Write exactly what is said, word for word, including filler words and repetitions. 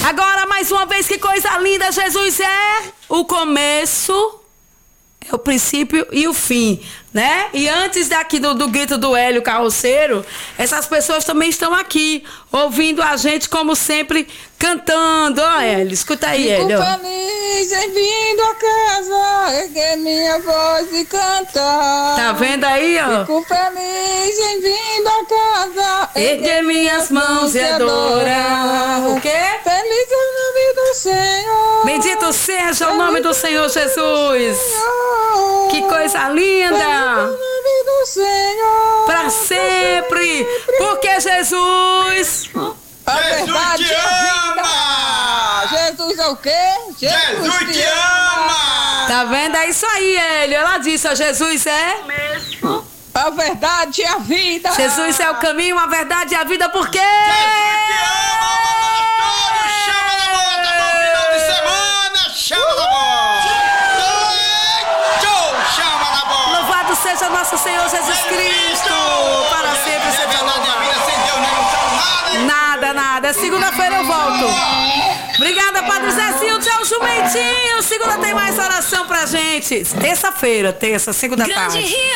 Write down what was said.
Agora, mais uma vez, que coisa linda. Jesus é o começo, é o princípio e o fim, né? E antes daqui do, do grito do Hélio Carroceiro, essas pessoas também estão aqui, ouvindo a gente, como sempre, cantando. Ó, Hélio, escuta aí, Fico Hélio. feliz em vindo a casa, erguer minha voz e cantar. Tá vendo aí, ó? Fico feliz em vindo a casa, Erguer minhas mãos e adorar. O quê? Feliz é o nome do Senhor. Bendito seja o nome do Senhor Jesus. Senhor. Que coisa Feliz é o linda. nome do Senhor. Para sempre. Porque Jesus... A Jesus verdade te é a vida. ama. Jesus é o quê? Jesus te ama. Tá vendo? É isso aí, Hélio. Ela disse, ó, Jesus é... A verdade é a vida. Jesus é o caminho, a verdade e a vida, porque... Jesus te ama, chama na bola, tá bom, final de semana, chama na bola. Tchau, chama na bola. Louvado seja nosso Senhor Jesus Cristo. Para sempre seja louvado. louvado. Nada, nada. Segunda-feira eu volto. Obrigada, Padre Zezinho. Tchau, Jumentinho. Segunda tem mais oração pra gente. Terça-feira, terça, segunda tarde.